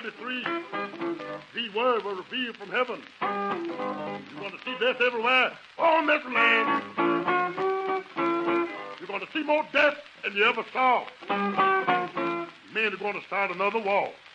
33, the word was revealed from heaven. You're going to see death everywhere on this land. You're going to see more death than you ever saw. Men are going to start another war.